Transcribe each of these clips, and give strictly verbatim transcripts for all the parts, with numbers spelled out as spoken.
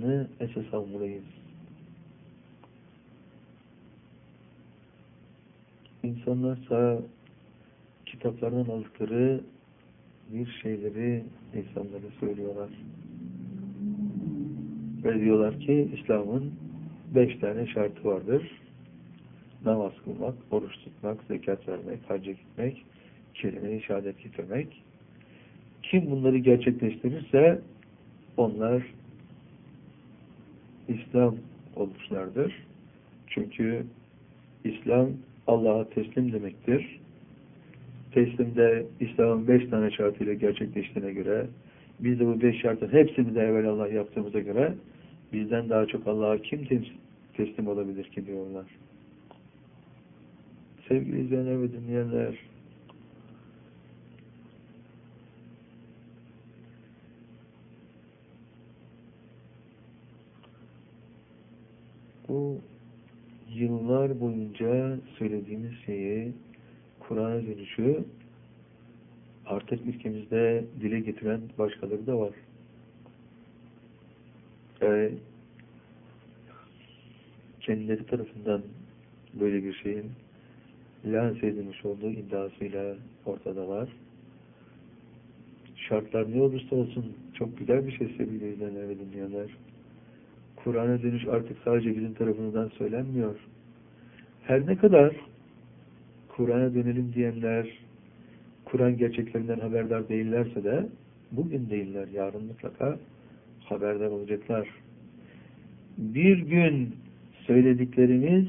Kur'an'ı esas almalıyız. İnsanlarsa kitaplardan aldıkları bir şeyleri insanlara söylüyorlar. Ve diyorlar ki İslam'ın beş tane şartı vardır. Namaz kılmak, oruç tutmak, zekat vermek, hacca gitmek, kelime-i şehadet getirmek. Kim bunları gerçekleştirirse onlar İslam olmuşlardır. Çünkü İslam Allah'a teslim demektir. Teslimde İslam'ın beş tane şartıyla gerçekleştiğine göre biz de bu beş şartın hepsini de evvelallah yaptığımıza göre bizden daha çok Allah'a kim teslim olabilir ki diyorlar. Sevgili izleyenler ve dinleyenler, bu yıllar boyunca söylediğimiz şeyi, Kur'an'a dönüşü artık ülkemizde dile getiren başkaları da var. Ee, kendileri tarafından böyle bir şeyin lanse edilmiş olduğu iddiasıyla ortadalar. Şartlar ne olursa olsun çok güzel bir şey sevgili izleyenler ve dinleyenler. Kur'an'a dönüş artık sadece bizim tarafımızdan söylenmiyor. Her ne kadar Kur'an'a dönelim diyenler Kur'an gerçeklerinden haberdar değillerse de bugün değiller, yarın mutlaka haberdar olacaklar. Bir gün söylediklerimiz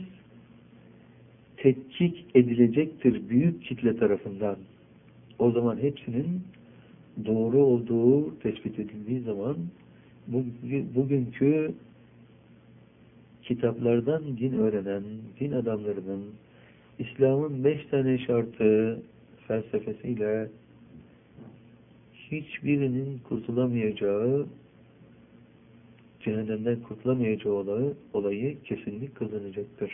tetkik edilecektir büyük kitle tarafından. O zaman hepsinin doğru olduğu tespit edildiği zaman bugünkü kitaplardan din öğrenen din adamlarının İslam'ın beş tane şartı felsefesiyle hiçbirinin kurtulamayacağı, cehennemden kurtulamayacağı olayı, olayı kesinlik kazanacaktır.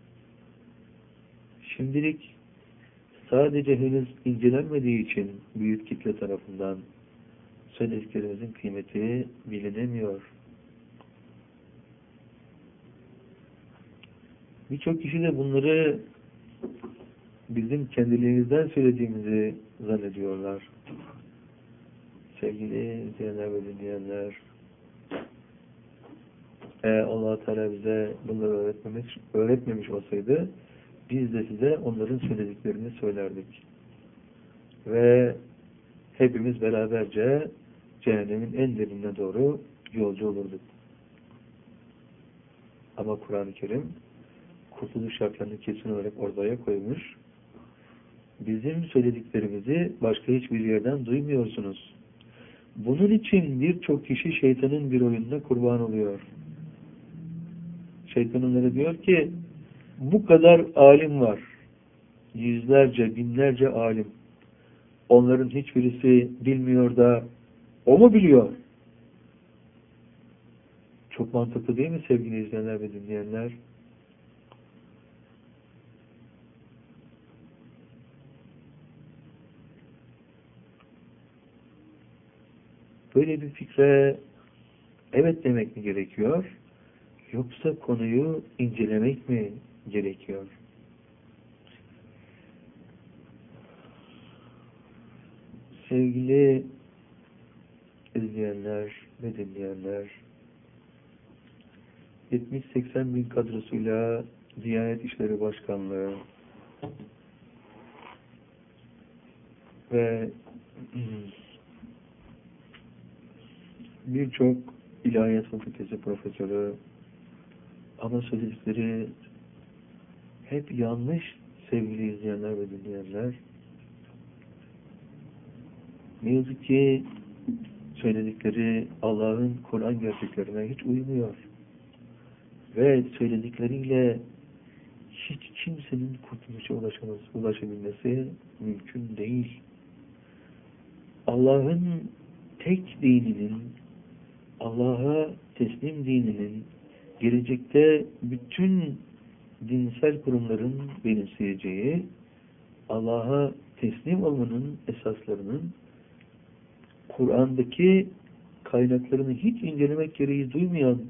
Şimdilik sadece henüz incelenmediği için büyük kitle tarafından söylediklerimizin kıymeti bilinemiyor. Birçok kişi de bunları bizim kendiliğimizden söylediğimizi zannediyorlar. Sevgili izleyenler ve dinleyenler, eğer Allah-u Teala bize bunları öğretmemiş, öğretmemiş olsaydı biz de size onların söylediklerini söylerdik. Ve hepimiz beraberce cehennemin en derinine doğru yolcu olurduk. Ama Kur'an-ı Kerim kurtuluş şartlarını kesin olarak ortaya koymuş. Bizim söylediklerimizi başka hiçbir yerden duymuyorsunuz. Bunun için birçok kişi şeytanın bir oyununa kurban oluyor. Şeytan onlara diyor ki bu kadar alim var. Yüzlerce, binlerce alim. Onların hiçbirisi bilmiyor da o mu biliyor? Çok mantıklı değil mi sevgili izleyenler ve dinleyenler? Böyle bir fikre evet demek mi gerekiyor? Yoksa konuyu incelemek mi gerekiyor? Sevgili izleyenler ve dinleyenler, yetmiş seksen bin kadrosuyla Diyanet İşleri Başkanlığı ve birçok ilahiyat fakültesi profesörü ama söyledikleri hep yanlış sevgili izleyenler ve dinleyenler. Ne yazık ki söyledikleri Allah'ın Kur'an gerçeklerine hiç uymuyor. Ve söyledikleriyle hiç kimsenin kurtuluşa ulaşaması, ulaşabilmesi mümkün değil. Allah'ın tek dininin, Allah'a teslim dininin gelecekte bütün dinsel kurumların benimseyeceği, Allah'a teslim olmanın esaslarının Kur'an'daki kaynaklarını hiç incelemek gereği duymayan